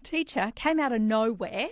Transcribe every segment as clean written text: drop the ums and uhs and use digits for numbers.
teacher came out of nowhere,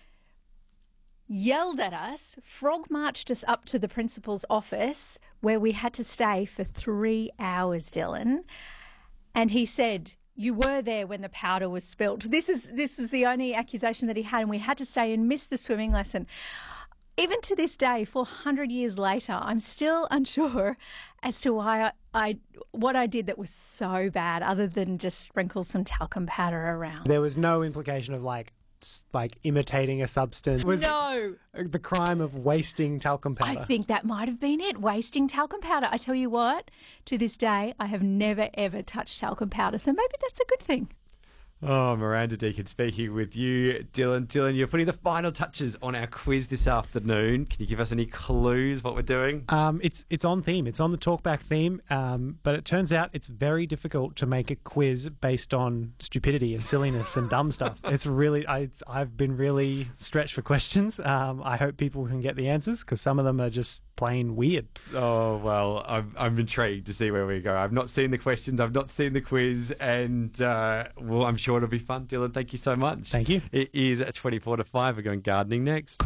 yelled at us, frog marched us up to the principal's office where we had to stay for 3 hours, Dylan. And he said, "You were there when the powder was spilt." This was the only accusation that he had, and we had to stay and miss the swimming lesson. Even to this day, 400 years later, I'm still unsure as to why what I did that was so bad, other than just sprinkle some talcum powder around. There was no implication of like imitating a substance. Was no. The crime of wasting talcum powder. I think that might have been it, wasting talcum powder. I tell you what, to this day, I have never, ever touched talcum powder, so maybe that's a good thing. Oh, Miranda Deacon speaking with you. Dylan, you're putting the final touches on our quiz this afternoon. Can you give us any clues what we're doing? It's on theme. It's on the talkback theme, but it turns out it's very difficult to make a quiz based on stupidity and silliness and dumb stuff. It's really, I've been really stretched for questions. I hope people can get the answers because some of them are just plain weird. Oh, well, I'm intrigued to see where we go. I've not seen the questions, I've not seen the quiz, and well, I'm sure it'll be fun. Dylan, thank you so much. Thank you. It is 24 to 5. We're going gardening next.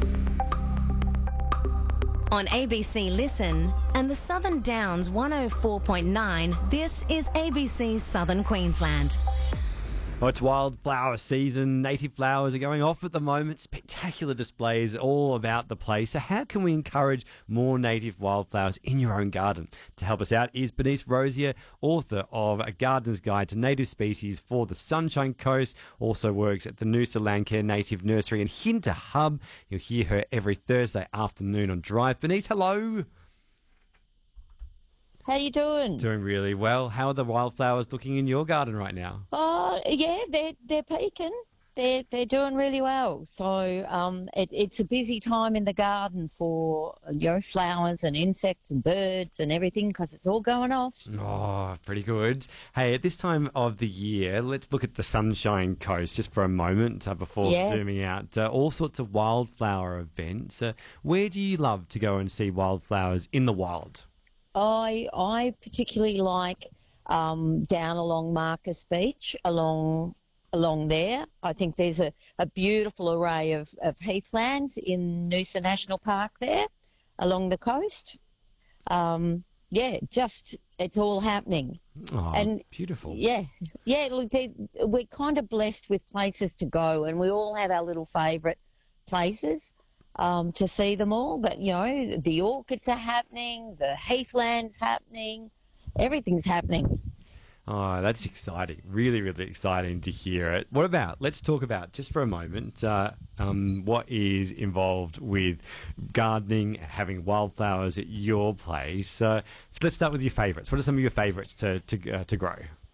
On ABC Listen and the Southern Downs 104.9, this is ABC Southern Queensland. Oh, it's wildflower season. Native flowers are going off at the moment. Spectacular displays all about the place. So how can we encourage more native wildflowers in your own garden? To help us out is Bernice Rosier, author of A Gardener's Guide to Native Species for the Sunshine Coast. Also works at the Noosa Landcare Native Nursery and Hinter Hub. You'll hear her every Thursday afternoon on Drive. Bernice, hello. How you doing? Doing really well. How are the wildflowers looking in your garden right now? Oh, yeah, they're peaking. They're doing really well. So it's a busy time in the garden for flowers and insects and birds and everything because it's all going off. Oh, pretty good. Hey, at this time of the year, let's look at the Sunshine Coast just for a moment before zooming out. All sorts of wildflower events. Where do you love to go and see wildflowers in the wild? I particularly like down along Marcus Beach, along there. I think there's a beautiful array of heathlands in Noosa National Park there, along the coast. It's all happening. Oh, and beautiful. Yeah. Look, we're kind of blessed with places to go, and we all have our little favourite places. To see them all, but the orchids are happening, the heathland's happening, everything's happening. Oh, that's exciting. Really, really exciting to hear it. Let's talk about, just for a moment, what is involved with gardening and having wildflowers at your place. So let's start with your favourites. What are some of your favourites to grow?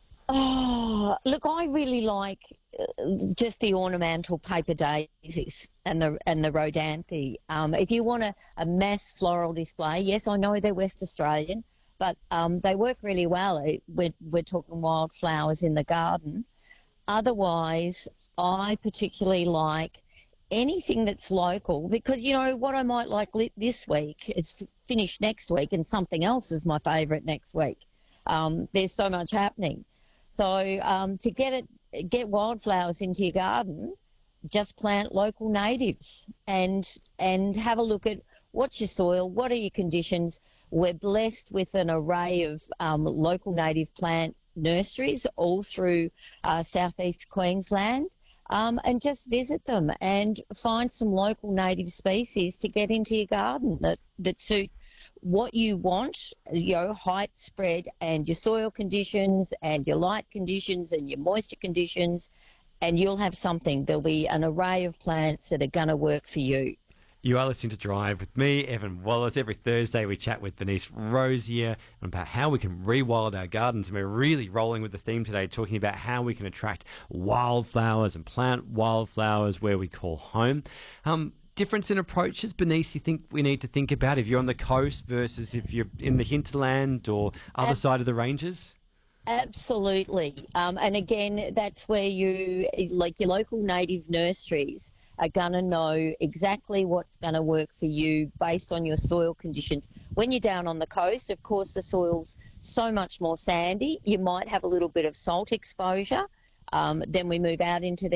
Oh, look, I really like just the ornamental paper daisies and the rhodanthe. If you want a mass floral display, yes, I know they're West Australian, but they work really well. We're talking wildflowers in the garden. Otherwise, I particularly like anything that's local because, what I might like this week is finished next week and something else is my favourite next week. There's so much happening. So to get wildflowers into your garden, just plant local natives and have a look at what's your soil, what are your conditions. We're blessed with an array of local native plant nurseries all through southeast Queensland, and just visit them and find some local native species to get into your garden that suit what you want, height, spread, and your soil conditions and your light conditions and your moisture conditions, and you'll have something. There'll be an array of plants that are going to work for you. You are listening to Drive with me, Evan Wallace. Every Thursday we chat with Bernice Rosier about how we can rewild our gardens. And we're really rolling with the theme today, talking about how we can attract wildflowers and plant wildflowers where we call home. Difference in approaches, Bernice, you think we need to think about if you're on the coast versus if you're in the hinterland or other side of the ranges? Absolutely. And again, that's where your local native nurseries are going to know exactly what's going to work for you based on your soil conditions. When you're down on the coast, of course, the soil's so much more sandy. You might have a little bit of salt exposure. Then we move out into the